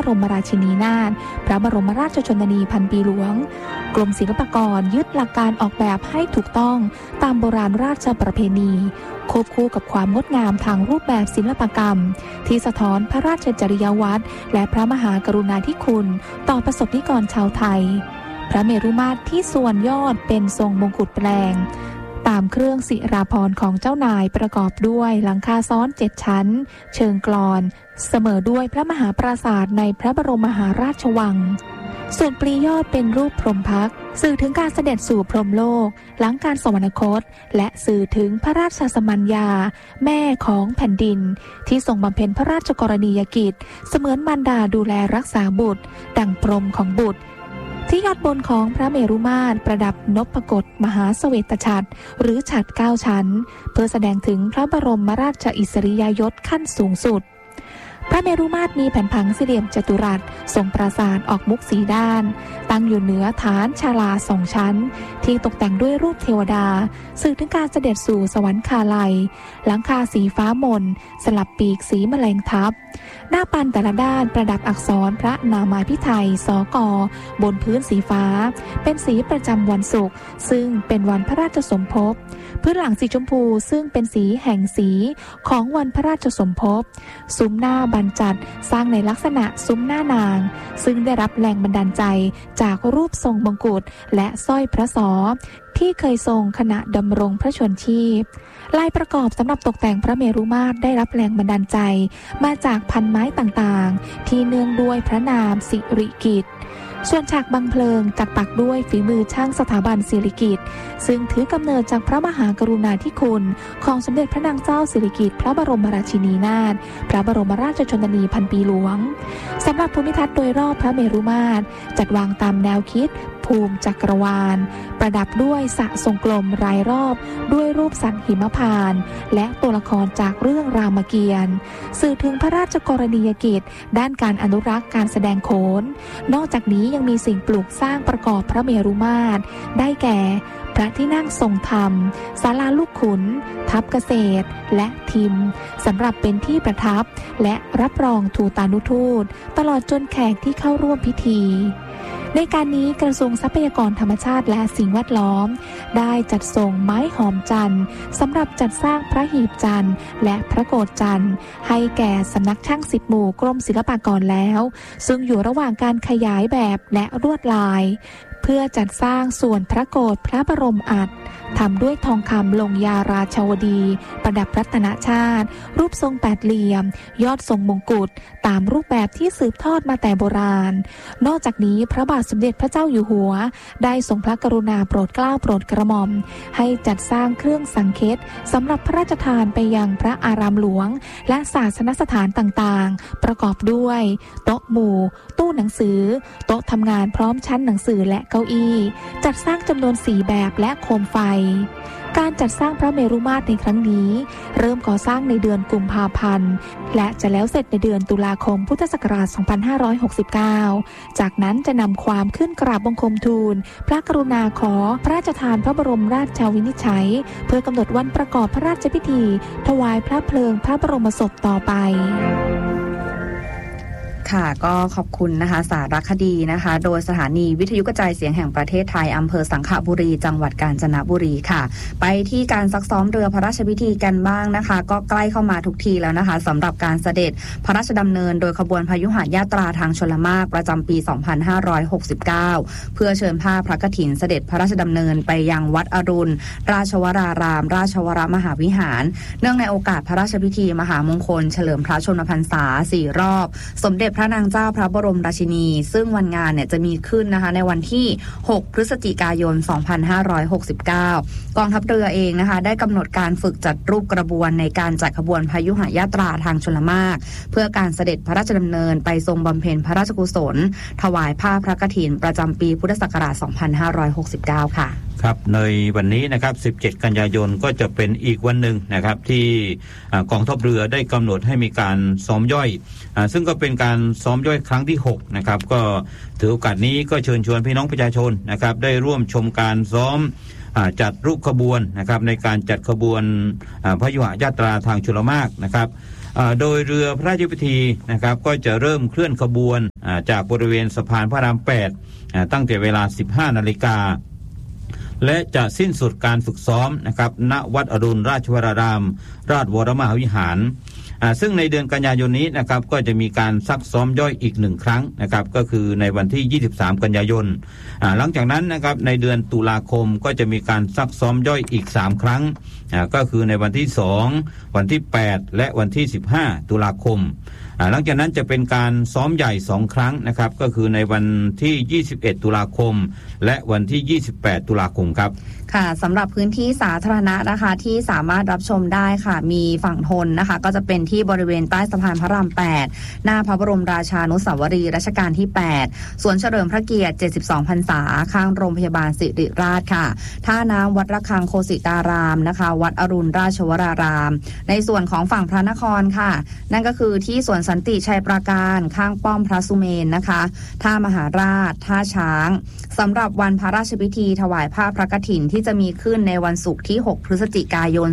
รมราชินีนาถพระบรมราชชนนีพันปีหลวงกรมศิลปากรยึดหลักการออกแบบให้ถูกต้องตามโบราณราชประเพณีควบคู่กับความงดงามทางรูปแบบศิลปกรรมที่สะท้อนพระราชจริยวัตรและพระมหากรุณาธิคุณต่อประสบนิกรชาวไทยพระเมรุมาตรที่ส่วนยอดเป็นทรงมงกุฎแปลงตามเครื่องศิราภรณ์ของเจ้านายประกอบด้วยหลังคาซ้อน7ชั้นเชิงกลอนเสมอด้วยพระมหาปราสาทในพระบรมมหาราชวังส่วนปลียอดเป็นรูปพรหมพักตร์สื่อถึงการเสด็จสู่พรหมโลกหลังการสวรรคตและสื่อถึงพระราชสมัญญาแม่ของแผ่นดินที่ทรงบำเพ็ญพระราชกรณียกิจเสมือนมารดาดูแลรักษาบุตรดั่งพรหมของบุตรที่ยอดบนของพระเมรุมาตรประดับนพกตมหาเสวตฉัตรหรือฉัตร9ชั้นเพื่อแสดงถึงพระบรมราชอิสริยยศขั้นสูงสุดพระเมรุมาตรมีแผ่นผังสี่เหลี่ยมจัตุรัสทรงปราสาทออกมุกสีด้านตั้งอยู่เหนือฐานศาลา2 ชั้นที่ตกแต่งด้วยรูปเทวดาสื่อถึงการเสด็จสู่สวรรคาลัยหลังคาสีฟ้ามนสลับปีกสีแมลงทับหน้าปันแต่ละด้านประดับอักษรพระนามาภิไธยสก.บนพื้นสีฟ้าเป็นสีประจำวันศุกร์ซึ่งเป็นวันพระราชสมภพพื้นหลังสีชมพูซึ่งเป็นสีแห่งสีของวันพระราชสมภพซุ้มหน้าบรรจัดสร้างในลักษณะซุ้มหน้านางซึ่งได้รับแรงบันดาลใจจากรูปทรงมงกุฎและสร้อยพระศรที่เคยทรงขณะดำรงพระชนชีพลายประกอบสำหรับตกแต่งพระเมรุมาตรได้รับแรงบันดาลใจมาจากพันไม้ต่างๆที่เนื่องด้วยพระนามสิริกิติ์ส่วนฉากบังเพลิงจัดปักด้วยฝีมือช่างสถาบันสิริกิติ์ซึ่งถือกำเนิดจากพระมหากรุณาธิคุณของสมเด็จพระนางเจ้าสิริกิติ์พระบรมราชินีนาถพระบรมราชชนนีพันปีหลวงสำหรับภูมิทัศน์โดยรอบพระเมรุมาตรจัดวางตามแนวคิดภูมิจักรวาลประดับด้วยสระทรงกลมรายรอบด้วยรูปสัตว์หิมพานต์และตัวละครจากเรื่องรามเกียรติ์สื่อถึงพระราชกรณียกิจด้านการอนุรักษ์การแสดงโขนนอกจากนี้ยังมีสิ่งปลูกสร้างประกอบพระเมรุมาตรได้แก่พระที่นั่งทรงธรรมศาลาลูกขุนทัพเกษตรและทิมสำหรับเป็นที่ประทับและรับรองทูตานุทูตตลอดจนแขกที่เข้าร่วมพิธีในการนี้กระทรวงทรัพยากรธรรมชาติและสิ่งแวดล้อมได้จัดส่งไม้หอมจันทร์สำหรับจัดสร้างพระหีบจันทร์และพระโกฐจันทร์ให้แก่สำนักช่าง10 หมู่กรมศิลปากรแล้วซึ่งอยู่ระหว่างการขยายแบบและลวดลายเพื่อจัดสร้างส่วนพระโกฐพระบรมอัฐทำด้วยทองคำลงยาราชาวดีประดับรัตนชาติรูปทรง8 เหลี่ยมยอดทรงมงกุฎตามรูปแบบที่สืบทอดมาแต่โบราณนอกจากนี้พระบาทสมเด็จพระเจ้าอยู่หัวได้ทรงพระกรุณาโปรดเกล้าโปรดกระหม่อมให้จัดสร้างเครื่องสังเฆสำหรับพระราชทานไปยังพระอารามหลวงและศาสนสถานต่างๆประกอบด้วยโต๊ะหมู่ตู้หนังสือโต๊ะทำงานพร้อมชั้นหนังสือและเก้าอี้จัดสร้างจำนวน4 แบบและโคมไฟการจัดสร้างพระเมรุมาตรในครั้งนี้เริ่มก่อสร้างในเดือนกุมภาพันธ์และจะแล้วเสร็จในเดือนตุลาคมพุทธศักราช 2569 จากนั้นจะนำความขึ้นกราบบังคมทูลพระกรุณาขอพระราชทานพระบรมราชวินิจฉัยเพื่อกำหนดวันประกอบพระราชพิธีถวายพระเพลิงพระบรมศพต่อไปค่ะก็ขอบคุณนะคะสารคดีนะคะโดยสถานีวิทยุกระจายเสียงแห่งประเทศไทยอำเภอสังขบุรีจังหวัดกาญจนบุรีค่ะไปที่การซักซ้อมเรือพระราชพิธีกันบ้างนะคะก็ใกล้เข้ามาทุกทีแล้วนะคะสำหรับการเสด็จพระราชดำเนินโดยขบวนพยุหญาตราทางชลมารประจำปี 2569 เพื่อเชิญผ้าพระกฐินเสด็จพระราชดำเนินไปยังวัดอรุณราชวรารามราชวรมหาวิหารเนื่องในโอกาสพระราชพิธีมหามงคลเฉลิมพระชนมพรรษา4 รอบสมเด็จพระนางเจ้าพระบรมราชินีซึ่งวันงานเนี่ยจะมีขึ้นนะคะในวันที่6 พฤศจิกายน 2569 กองทัพเรือเองนะคะได้กำหนดการฝึกจัดรูปกระบวนในการจัดขบวนพยุหญาตราทางชลมารเพื่อการเสด็จพระราชดำเนินไปทรงบำเพ็ญพระราชกุศลถวายผ้าพระกฐินประจำปีพุทธศักราช 2569 ค่ะครับในวันนี้นะครับ17 กันยายนก็จะเป็นอีกวันหนึ่งนะครับที่กองทัพเรือได้กำหนดให้มีการซ้อมย่อยซึ่งก็เป็นการซ้อมย่อยครั้งที่6นะครับก็ถือโอกาสนี้ก็เชิญชวนพี่น้องประชาชนนะครับได้ร่วมชมการซ้อมจัดรูปขบวนนะครับในการจัดขบวนพยุหญาตราทางชลมารนะครับโดยเรือพระราชพิธีนะครับก็จะเริ่มเคลื่อนขบวนจากบริเวณสะพานพระราม 8ตั้งแต่เวลา 15 นาฬิกาและจะสิ้นสุดการฝึกซ้อมนะครับณวัดอรุณราชวรารามราชวรมหาวิหารซึ่งในเดือนกันยายนนี้นะครับก็จะมีการซักซ้อมย่อยอีก1ครั้งนะครับก็คือในวันที่23กันยายนหลังจากนั้นนะครับในเดือนตุลาคมก็จะมีการซักซ้อมย่อยอีก3ครั้งก็คือในวันที่2วันที่8และวันที่15ตุลาคมหลังจากนั้นจะเป็นการซ้อมใหญ่2ครั้งนะครับก็คือในวันที่21ตุลาคมและวันที่28ตุลาคมครับค่ะสำหรับพื้นที่สาธารณะนะคะที่สามารถรับชมได้ค่ะมีฝั่งทนนะคะก็จะเป็นที่บริเวณใต้สะพานพระราม 8หน้าพระบรมราชานุสาวรีย์รัชกาลที่8สวนเฉลิมพระเกียรติ72พรรษาข้างโรงพยาบาลศิริราชค่ะท่าน้ำวัดระฆังโคสิตารามนะคะวัดอรุณราชวรารามในส่วนของฝั่งพระนครค่ะนั่นก็คือที่สวนสันติชัยปราการข้างป้อมพระสุเมนนะคะท่ามหาราชท่าช้างสำหรับวันพระราชพิธีถวายผ้าพระกฐินที่จะมีขึ้นในวันศุกร์ที่6พฤศจิกายน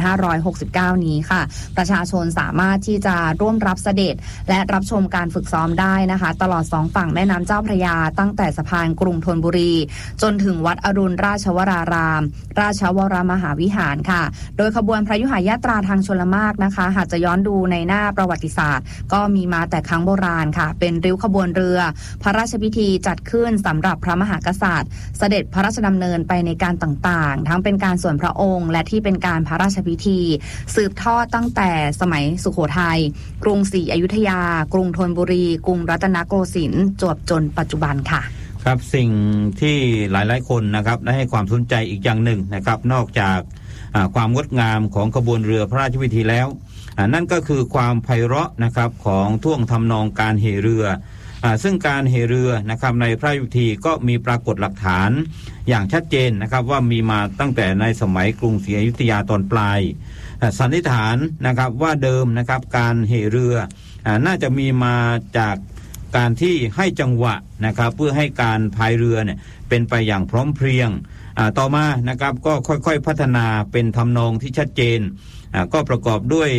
2569นี้ค่ะประชาชนสามารถที่จะร่วมรับเสด็จและรับชมการฝึกซ้อมได้นะคะตลอด2ฝั่งแม่น้ำเจ้าพระยาตั้งแต่สะพานกรุงธนบุรีจนถึงวัดอรุณราชวรารามราชวรมหาวิหารค่ะโดยขบวนพระยุหญาตราทางชลมารนะคะหากจะย้อนดูในหน้าประวัติศาสตร์ก็มีมาแต่ครั้งโบราณค่ะเป็นริ้วขบวนเรือพระราชพิธีจัดขึ้นสำหรับพระมหากษัตริย์เสด็จพระราชดำเนินไปในการต่างๆทั้งเป็นการส่วนพระองค์และที่เป็นการพระราชพิธีสืบทอดตั้งแต่สมัยสุโขทัยกรุงศรีอยุธยากรุงธนบุรีกรุงรัตนโกสินทร์จวบจนปัจจุบันค่ะครับสิ่งที่หลายๆคนนะครับได้ให้ความสนใจอีกอย่างหนึ่งนะครับนอกจากความงดงามของขบวนเรือพระราชพิธีแล้วนั่นก็คือความไพเราะนะครับของท่วงทำนองการเหเรือซึ่งการเหเรือนะครับในพระราชพิธีก็มีปรากฏหลักฐานอย่างชัดเจนนะครับว่ามีมาตั้งแต่ในสมัยกรุงศรีอยุธยาตอนปลายสันนิษฐานนะครับว่าเดิมนะครับการเหเรือน่าจะมีมาจากการที่ให้จังหวะนะครับเพื่อให้การพายเรือเนี่ยเป็นไปอย่างพร้อมเพรียงต่อมานะครับก็ค่อยๆพัฒนาเป็นทำนองที่ชัดเจนก็ประกอบด้วย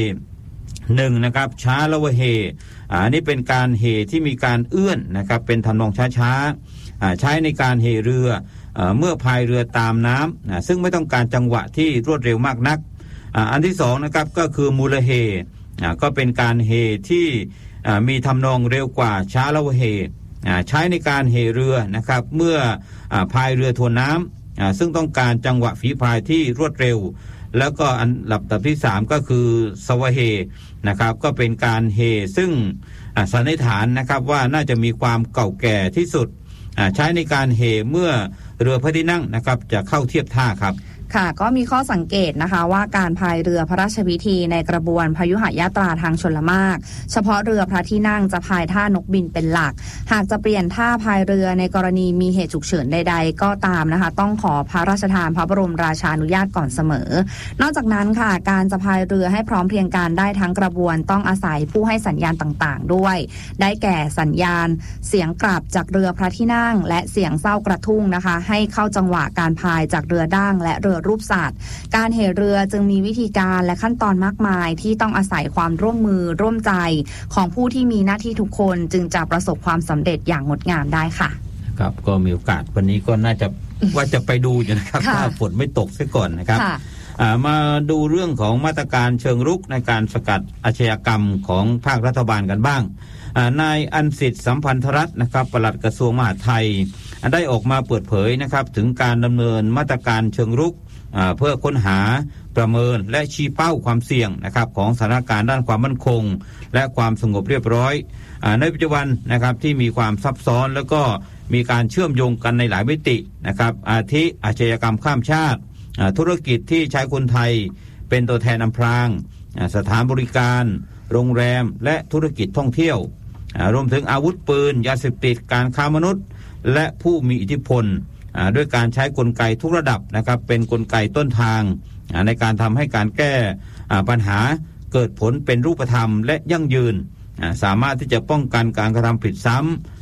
1นะครับช้าละวะเฮอันนี้เป็นการเหที่มีการเอื้อนนะครับเป็นทำนองช้าๆใช้ในการเหเรือเมื่อพายเรือตามน้ำซึ่งไม่ต้องการจังหวะที่รวดเร็วมากนักอันที่2นะครับก็คือมูลเฮก็เป็นการเหที่มีทำนองเร็วกว่าช้าละวะเฮใช้ในการเหเรือนะครับเมื่อพายเรือทวนน้ำซึ่งต้องการจังหวะฝีพายที่รวดเร็วแล้วก็อันดับที่3ก็คือสวะเฮนะครับก็เป็นการเฮซึ่งสันนิษฐานนะครับว่าน่าจะมีความเก่าแก่ที่สุดใช้ในการเฮเมื่อเรือพระที่นั่งนะครับจะเข้าเทียบท่าครับค่ะก็มีข้อสังเกตนะคะว่าการพายเรือพระราชพิธีในกระบวนพยุหญาตราทางชลมารเฉพาะเรือพระที่นั่งจะพายท่านกบินเป็นหลักหากจะเปลี่ยนท่าพายเรือในกรณีมีเหตุฉุกเฉินใดๆก็ตามนะคะต้องขอพระราชทานพระบรมราชานุญาตก่อนเสมอนอกจากนั้นค่ะการจะพายเรือให้พร้อมเพรียงกันได้ทั้งกระบวนต้องอาศัยผู้ให้สัญญาณต่างๆด้วยได้แก่สัญญาณเสียงกลับจากเรือพระที่นั่งและเสียงเศร้ากระทุ่งนะคะให้เข้าจังหวะการพายจากเรือดั้งและเรือรูปสัตว์การเหเรือจึงมีวิธีการและขั้นตอนมากมายที่ต้องอาศัยความร่วมมือร่วมใจของผู้ที่มีหน้าที่ทุกคนจึงจะประสบความสำเร็จอย่างงดงามได้ค่ะครับก็มีโอกาสวันนี้ก็น่าจะ ว่าจะไปดูอยู่นะครับถ้าฝนไม่ตกซะก่อนนะครับมาดูเรื่องของมาตรการเชิงรุกในการสกัดอาชญากรรมของภาครัฐบาลกันบ้างนายอันสิทธิ์สัมพันธรัตน์นะครับปลัดกระทรวงมหาดไทยได้ออกมาเปิดเผยนะครับถึงการดำเนินมาตรการเชิงรุกเพื่อค้นหาประเมินและชี้เป้าความเสี่ยงนะครับของสถานการณ์ด้านความมั่นคงและความสงบเรียบร้อยในปัจจุบันนะครับที่มีความซับซ้อนแล้วก็มีการเชื่อมโยงกันในหลายมิตินะครับอาทิอาชญากรรมข้ามชาติธุรกิจที่ใช้คนไทยเป็นตัวแทนอำพรางสถานบริการโรงแรมและธุรกิจท่องเที่ยวรวมถึงอาวุธปืนยาเสพติดการค้ามนุษย์และผู้มีอิทธิพลด้วยการใช้กลไกทุกระดับนะครับเป็นกลไกต้นทางในการทำให้การแก้ปัญหาเกิดผลเป็นรูปธรรมและยั่งยืนสามารถที่จะป้องกันการกระทำผิดซ้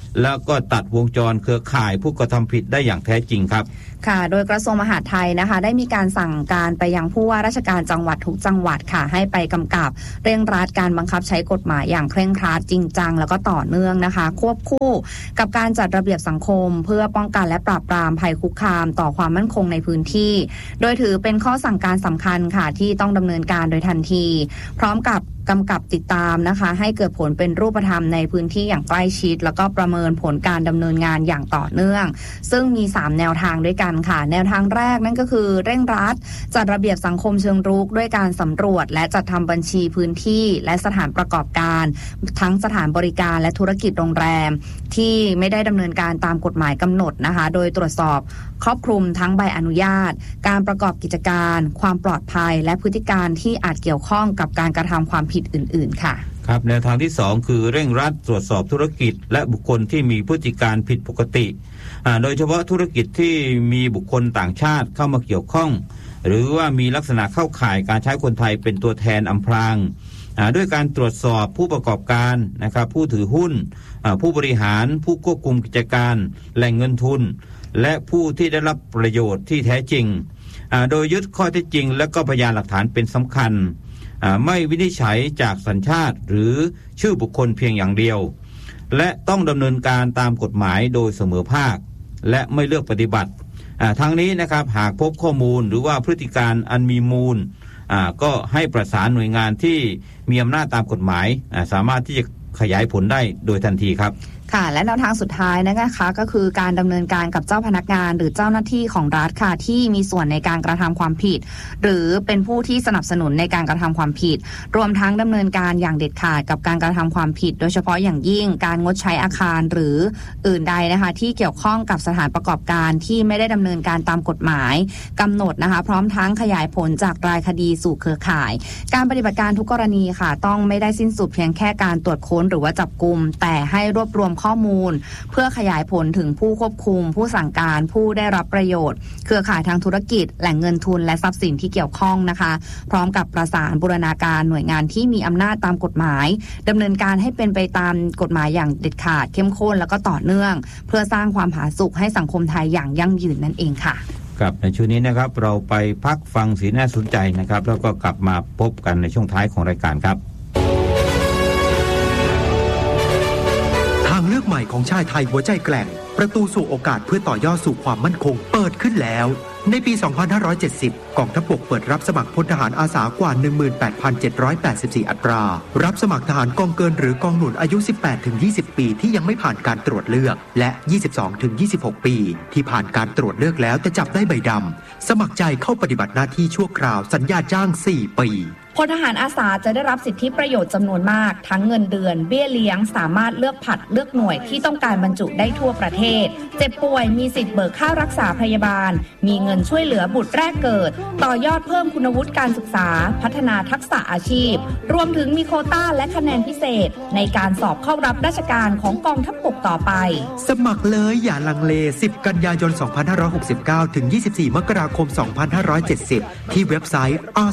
แล้วก็ตัดวงจรเครือข่ายผู้กระทำผิดได้อย่างแท้จริงครับค่ะโดยกระทรวงมหาดไทยนะคะได้มีการสั่งการไปยังผู้ว่าราชการจังหวัดทุกจังหวัดค่ะให้ไปกำกับเร่งรัดการบังคับใช้กฎหมายอย่างเคร่งครัดจริงจังแล้วก็ต่อเนื่องนะคะควบคู่กับการจัดระเบียบสังคมเพื่อป้องกันและปราบปรามภัยคุกคามต่อความมั่นคงในพื้นที่โดยถือเป็นข้อสั่งการสำคัญค่ะที่ต้องดำเนินการโดยทันทีพร้อมกับกำกับติดตามนะคะให้เกิดผลเป็นรูปธรรมในพื้นที่อย่างใกล้ชิดแล้วก็ประเมินผลการดำเนินงานอย่างต่อเนื่องซึ่งมี3แนวทางด้วยกันค่ะแนวทางแรกนั่นก็คือเร่งรัดจัดระเบียบสังคมเชิงรุกด้วยการสำรวจและจัดทำบัญชีพื้นที่และสถานประกอบการทั้งสถานบริการและธุรกิจโรงแรมที่ไม่ได้ดำเนินการตามกฎหมายกำหนดนะคะโดยตรวจสอบครอบคลุมทั้งใบอนุญาตการประกอบกิจการความปลอดภัยและพฤติการที่อาจเกี่ยวข้องกับการกระทำความผิดอื่นๆค่ะครับแนวทางที่2คือเร่งรัดตรวจสอบธุรกิจและบุคคลที่มีพฤติการผิดปกติโดยเฉพาะธุรกิจที่มีบุคคลต่างชาติเข้ามาเกี่ยวข้องหรือว่ามีลักษณะเข้าข่ายการใช้คนไทยเป็นตัวแทนอำพรางด้วยการตรวจสอบผู้ประกอบการนะครับผู้ถือหุ้นผู้บริหารผู้ควบคุมกิจการแหล่งเงินทุนและผู้ที่ได้รับประโยชน์ที่แท้จริงโดยยึดข้อเท็จจริงและก็พยานหลักฐานเป็นสำคัญไม่วินิจฉัยจากสัญชาติหรือชื่อบุคคลเพียงอย่างเดียวและต้องดำเนินการตามกฎหมายโดยเสมอภาคและไม่เลือกปฏิบัติทั้งนี้นะครับหากพบข้อมูลหรือว่าพฤติการอันมีมูลก็ให้ประสานหน่วยงานที่มีอำนาจตามกฎหมายสามารถที่จะขยายผลได้โดยทันทีครับค่ะและแนวทางสุดท้ายนะคะก็คือการดำเนินการกับเจ้าพนักงานหรือเจ้าหน้าที่ของรัฐค่ะที่มีส่วนในการกระทำความผิดหรือเป็นผู้ที่สนับสนุนในการกระทำความผิดรวมทั้งดำเนินการอย่างเด็ดขาดกับการกระทำความผิดโดยเฉพาะอย่างยิ่งการงดใช้อาคารหรืออื่นใดนะคะที่เกี่ยวข้องกับสถานประกอบการที่ไม่ได้ดำเนินการตามกฎหมายกำหนดนะคะพร้อมทั้งขยายผลจากรายคดีสู่เครือข่ายการปฏิบัติการทุกกรณีค่ะต้องไม่ได้สิ้นสุดเพียงแค่การตรวจค้นหรือว่าจับกุมแต่ให้รวบรวมข้อมูลเพื่อขยายผลถึงผู้ควบคุมผู้สั่งการผู้ได้รับประโยชน์เครือข่ายทางธุรกิจแหล่งเงินทุนและทรัพย์สินที่เกี่ยวข้องนะคะพร้อมกับประสานบูรณาการหน่วยงานที่มีอำนาจตามกฎหมายดำเนินการให้เป็นไปตามกฎหมายอย่างเด็ดขาดเข้มข้นแล้วก็ต่อเนื่องเพื่อสร้างความผาสุกให้สังคมไทยอย่างยั่งยืนนั่นเองค่ะครับในช่วงนี้นะครับเราไปพักฟังสีน่าสนใจนะครับแล้วก็กลับมาพบกันในช่วงท้ายของรายการครับทางเลือกใหม่ของชายไทยหัวใจแกร่งประตูสู่โอกาสเพื่อต่อยอดสู่ความมั่นคงเปิดขึ้นแล้วในปี 2570 กองทัพบกเปิดรับสมัครพลทหารอาสากว่า 18,784 อัตรารับสมัครทหารกองเกินหรือกองหนุนอายุ 18-20 ปีที่ยังไม่ผ่านการตรวจเลือกและ 22-26 ปีที่ผ่านการตรวจเลือกแล้วแต่จับได้ใบดำสมัครใจเข้าปฏิบัติหน้าที่ชั่วคราวสัญญาจ้าง 4 ปีพลทหารอาสาจะได้รับสิทธิประโยชน์จำนวนมากทั้งเงินเดือนเบี้ยเลี้ยงสามารถเลือกผัดเลือกหน่วยที่ต้องการบรรจุได้ทั่วประเทศเจ็บป่วยมีสิทธิ์เบิกค่ารักษาพยาบาลมีเงินช่วยเหลือบุตรแรกเกิดต่อยอดเพิ่มคุณวุฒิการศึกษาพัฒนาทักษะอาชีพรวมถึงมีโควต้าและคะแนนพิเศษในการสอบเข้ารับราชการของกองทัพบกต่อไปสมัครเลยอย่าลังเล10 กันยายน 2569 ถึง 24 มกราคม 2570 ที่เว็บไซต์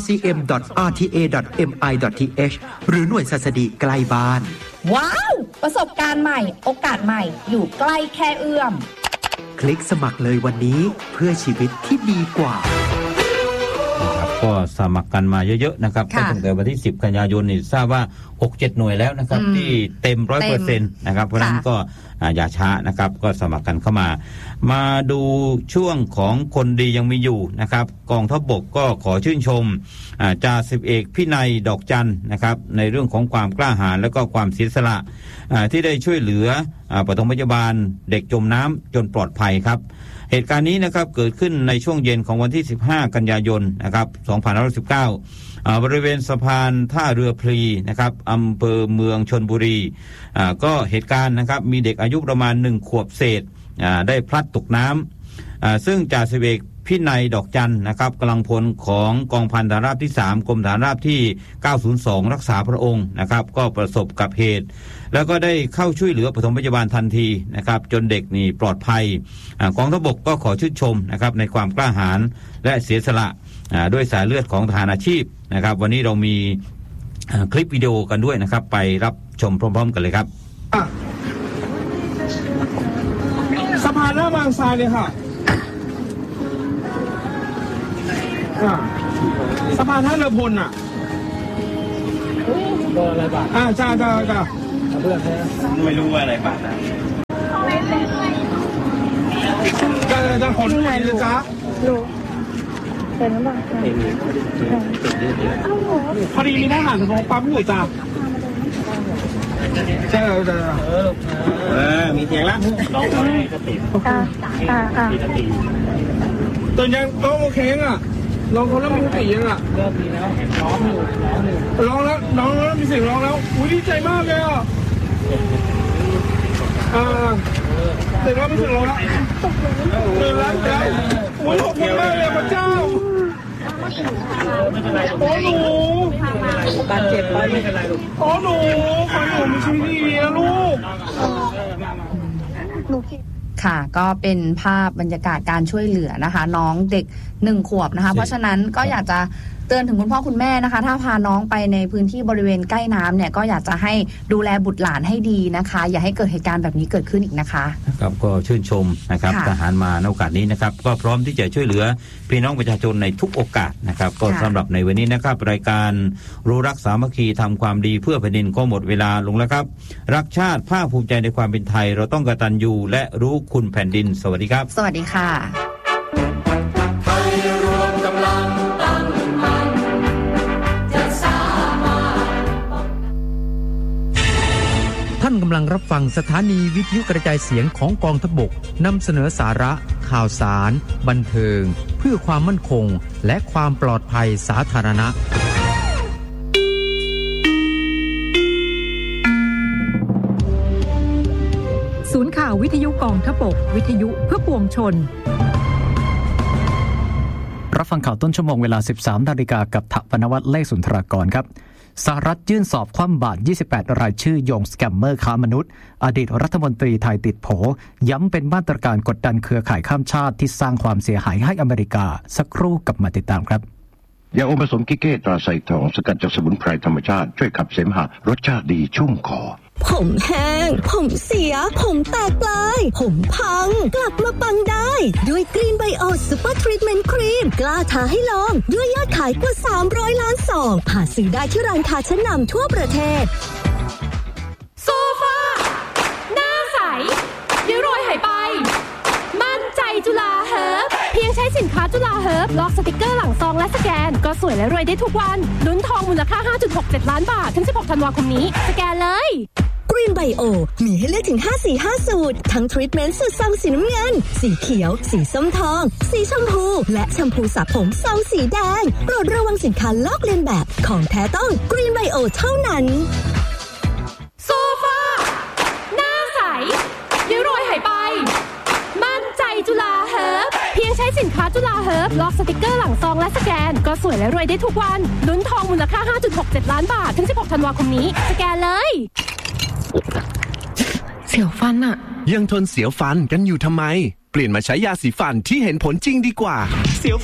rcm.rta.mi.th หรือหน่วยศัสดีใกล้บ้านว้าวประสบการณ์ใหม่โอกาสใหม่อยู่ใกล้แค่เอื้อมคลิกสมัครเลยวันนี้เพื่อชีวิตที่ดีกว่าก็สมัครกันมาเยอะๆนะครับก็ตั้งแต่วันที่10 กันยายนนี่ทราบว่า 6-7 หน่วยแล้วนะครับที่เต็ม 100% นะครับเพราะฉะนั้นก็อย่าช้านะครับก็สมัครกันเข้ามาดูช่วงของคนดียังมีอยู่นะครับกองทัพบกก็ขอชื่นชมจ่าสิบเอกพินัยดอกจันทร์นะครับในเรื่องของความกล้าหาญและก็ความเสียสละที่ได้ช่วยเหลือปฐมพยาบาลเด็กจมน้ำจนปลอดภัยครับเหตุการณ์นี้นะครับเกิดขึ้นในช่วงเย็นของวันที่15 กันยายนนะครับ2519บริเวณสะพานท่าเรือพลีนะครับอำเภอเมืองชลบุรีก็เหตุการณ์นะครับมีเด็กอายุประมาณ1 ขวบเศษได้พลัดตกน้ำซึ่งจ่าสิบเอกพินัยดอกจันนะครับกำลังพลของกองพันฐานราบที่3กรมฐานราบที่902รักษาพระองค์นะครับก็ประสบกับเหตุแล้วก็ได้เข้าช่วยเหลือปฐมพยาบาลทันทีนะครับจนเด็กนี่ปลอดภัยกองทัพบกก็ขอชื่นชมนะครับในความกล้าหาญและเสียสละด้วยสายเลือดของทหารอาชีพนะครับวันนี้เรามีคลิปวิดีโอกันด้วยนะครับไปรับชมพร้อมๆกันเลยครับสะพานหน้าบางทรายเลยค่ะสะพานท่าเรือพลอ่ะโดนอะไรบาดจ้าเพื่อนไม่รู้ว่าอะไรบาดนะจะขนไหนเลยจ้าเป็นหรือเปล่าพอดีมีทหารของปั๊มอยู่จ้ามีเสียงแล้วตื่นยังต้องโอเคอ่ะลองคนแล้วมีสติยังอ่ะเริ่มมีแล้วร้องแล้วน้องมีเสียงร้องแล้วอุ้ยดีใจมากเลยอ่ะเสียงร้องมีเสียงร้องแล้วตื่นแล้วอุ้ยขอบคุณมากเลยพระเจ้าโอ้หนูบาดเจ็บไปไม่เป็นไรลูกโอ้หนูขอหนูมีชีวิตดีนะลูกค่ะก็เป็นภาพบรรยากาศการช่วยเหลือนะคะน้องเด็ก1 ขวบนะคะเพราะฉะนั้นก็อยากจะเตือนถึงคุณพ่อคุณแม่นะคะถ้าพาน้องไปในพื้นที่บริเวณใกล้น้ำเนี่ยก็อยากจะให้ดูแลบุตรหลานให้ดีนะคะอย่าให้เกิดเหตุการณ์แบบนี้เกิดขึ้นอีกนะคะครับก็ชื่นชมนะครับทหารมาในโอกาสนี้นะครับก็พร้อมที่จะช่วยเหลือพี่น้องประชาชนในทุกโอกาสนะครับก็สำหรับในวันนี้นะครับรายการรู้รักสามัคคีทำความดีเพื่อแผ่นดินก็หมดเวลาลงแล้วครับรักชาติภาคภูมิใจในความเป็นไทยเราต้องกตัญญูและรู้คุณแผ่นดินสวัสดีครับสวัสดีค่ะไทยรวมกำลังตั้งมั่นจะสามารถท่านกำลังรับฟังสถานีวิทยุกระจายเสียงของกองทัพบกนำเสนอสาระข่าวสารบันเทิงเพื่อความมั่นคงและความปลอดภัยสาธารณะศูนย์ข่าววิทยุกองทัพบกวิทยุเพื่อปวงชนรับฟังข่าวต้นชั่วโมงเวลา 13 นาฬิกากับถปนวัฒน์เลขสุนทรากรครับสหรัฐยื่นสอบคว่ำบาตร28 รายชื่อโยงสแกมเมอร์ค้ามนุษย์อดีตรัฐมนตรีไทยติดโผย้ำเป็นมาตรการกดดันเครือข่ายข้ามชาติที่สร้างความเสียหายให้อเมริกาสักครู่กลับมาติดตามครับยาอมผสมกิเก้ตราไซทองสกัดจากสมุนไพรธรรมชาติช่วยขับเสมหะรสชาติดีชุ่มคอผมแห้งผมเสียผมแตกปลายผมพังกลับมาปังได้ด้วยกรีนไบโอซูเปอร์ทรีทเมนต์ครีมกล้าท้าให้ลองด้วยยอดขายกว่า300 ล้านซองหาซื้อได้ที่ร้านค้าชั้นนำทั่วประเทศโซฟาหน้าใสริ้วรอยหายไปมั่นใจจุฬาเฮิร์บเพียงใช้สินค้าจุฬาเฮิร์บลอกสติกเกอร์หลังซองและสแกนก็สวยและรวยได้ทุกวันลุ้นทองมูลค่า 5.67 ล้านบาทถึง16 ธันวาคมนี้สแกนเลยกรีนไบโอมีให้เลือกถึง5-4-5 สูตรทั้งทรีทเมนต์สูตรซองสีน้ำเงินสีเขียวสีส้มทองสีชมพูและแชมพูสระผมซองสีแดงโปรดระวังสินค้าลอกเลียนแบบของแท้ต้องกรีนไบโอเท่านั้นโซฟาหน้าใสริ้วรอยหายไปมั่นใจจุฬาเฮิร์บเพียงใช้สินค้าจุฬาเฮิร์บลอกสติกเกอร์หลังซองและสแกนก็สวยและรวยได้ทุกวันลุ้นทองมูลค่า 5.67 ล้านบาทถึง16 ธันวาคมนี้สแกนเลยเสียวฟันอะยังทนเสียวฟันกันอยู่ทำไมเปลี่ยนมาใช้ยาสีฟันที่เห็นผลจริงดีกว่าเสียว